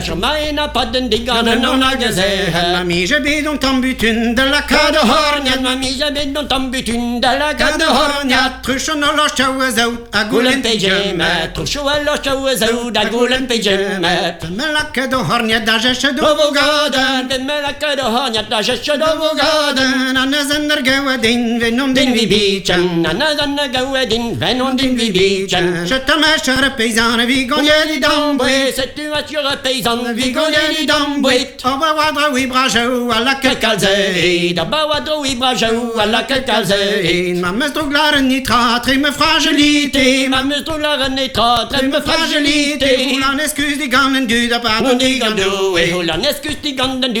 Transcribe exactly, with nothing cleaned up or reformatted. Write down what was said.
Jamais n'a pas de digan non a gazé. Mamie, je vais dans ton butune de la cade horniat. Mamie, j'avais dans ton butune de la Cade gade horniat, truchon no lo chawazou, a Goulen goulen pejemet, trop chaud à l'oche au zao, da goulen pejemet. Me la cade horniat, da jeche do Dovogaden, de me la cade horniat, da jeche dovogaden. Anazan nergawadin, venom Din din vi vibichan. bichan, nanazan gawedin, venon din vi bichan. Je te mets chere paysanne, vigonnier di Damboué, damboué. c'est une voiture paysanne, Vigonnier di damboué. On va voir oui brajou, à la Calcalzé, da bawadro i brajou, à la calcalzé. Ma messe glare nitrate, et me fragilité. Ma meuse la renaîtra, très me Fragilité, fragilité. ou l'en excuse des gammes du da pas Non di digando, et la nescus digando.